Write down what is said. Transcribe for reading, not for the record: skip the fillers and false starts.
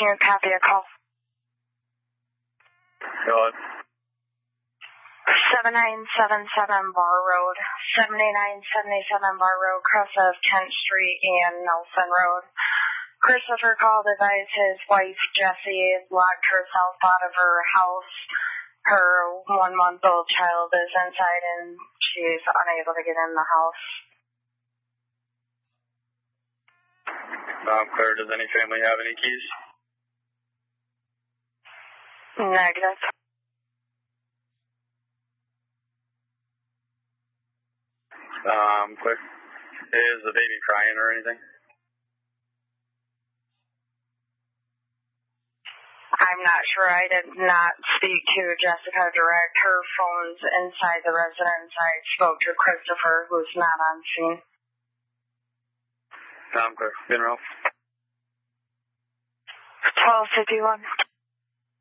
Can you copy a call? Go ahead. 7977 Bar Road, 7977 Bar Road, cross of Kent Street and Nelson Road. Christopher called, advised his wife, Jessie, locked herself out of her house. Her 1-month-old child is inside and she's unable to get in the house. Claire, does any family have any keys? Negative. Claire, is the baby crying or anything? I'm not sure. I did not speak to Jessica direct. Her phone's inside the residence. I spoke to Christopher, who's not on scene. Claire, funeral. 1251.